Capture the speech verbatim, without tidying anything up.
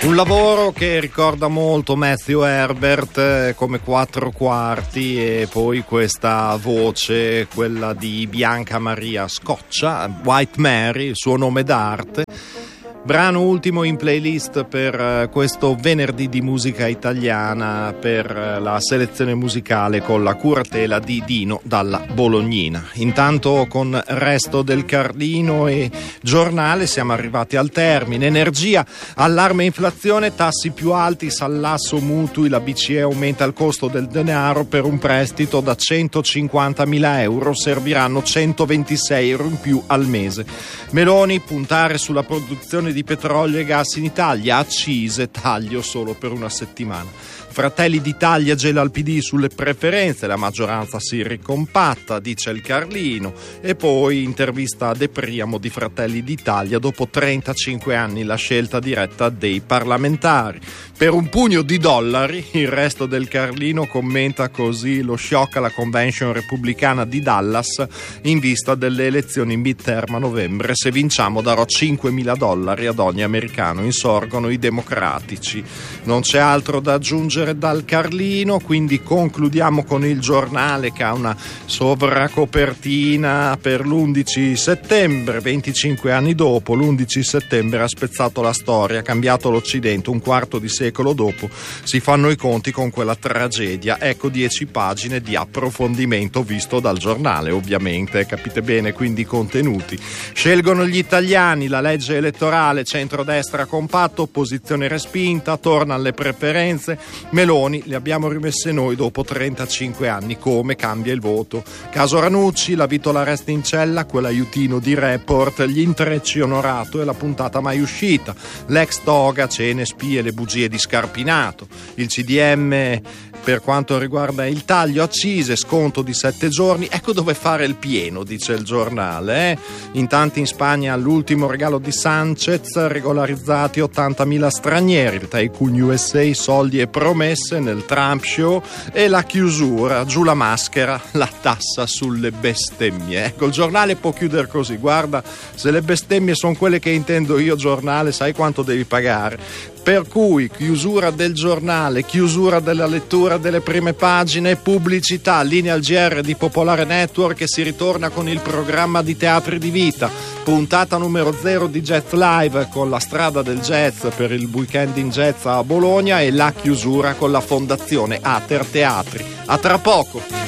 Un lavoro che ricorda molto Matthew Herbert, eh, come quattro quarti, e poi questa voce, quella di Bianca Maria Scoccia, White Mary, il suo nome d'arte. Brano ultimo in playlist per questo venerdì di musica italiana, per la selezione musicale con la curatela di Dino dalla Bolognina. Intanto con Resto del Carlino e Giornale siamo arrivati al termine. Energia, allarme inflazione, tassi più alti, sallasso mutui, la B C E aumenta il costo del denaro. Per un prestito da centocinquantamila euro serviranno centoventisei euro in più al mese. Meloni, puntare sulla produzione di petrolio e gas in Italia, accise, taglio solo per una settimana. Fratelli d'Italia gela al P D sulle preferenze, la maggioranza si ricompatta, dice il Carlino. E poi intervista a De Priamo di Fratelli d'Italia, dopo trentacinque anni la scelta diretta dei parlamentari. Per un pugno di dollari, il Resto del Carlino commenta così lo shock alla convention repubblicana di Dallas in vista delle elezioni in midterm a novembre. Se vinciamo darò cinquemila dollari ad ogni americano, insorgono i democratici. Non c'è altro da aggiungere dal Carlino, quindi concludiamo con il Giornale, che ha una sovracopertina per l'undici settembre. Venticinque anni dopo, l'undici settembre ha spezzato la storia, ha cambiato l'Occidente. Un quarto di secolo dopo si fanno i conti con quella tragedia. Ecco dieci pagine di approfondimento visto dal Giornale, ovviamente, capite bene, quindi i contenuti. Scelgono gli italiani, la legge elettorale, centrodestra compatto, opposizione respinta, torna alle preferenze. Meloni le abbiamo rimesse noi dopo trentacinque anni. Come cambia il voto? Caso Ranucci, la Vitola resta in cella, quell'aiutino di Report, gli intrecci Onorato e la puntata mai uscita, l'ex toga, cene, spie, le bugie di Scarpinato, il C D M per quanto riguarda il taglio accise, sconto di sette giorni. Ecco dove fare il pieno, dice il Giornale. Eh? In tanti in Spagna l'ultimo regalo di Sanchez, regolarizzati ottantamila stranieri, il Tycoon U S A, soldi e promesse nel Trump Show, e la chiusura, giù la maschera, la tassa sulle bestemmie. Ecco, il Giornale può chiudere così: guarda, se le bestemmie sono quelle che intendo io, Giornale, sai quanto devi pagare. Per cui chiusura del Giornale, chiusura della lettura delle prime pagine, pubblicità, linea al G R di Popolare Network, e si ritorna con il programma di Teatri di Vita, puntata numero zero di Jazz Live con la strada del jazz per il weekend in jazz a Bologna, e la chiusura con la Fondazione Ater Teatri. A tra poco!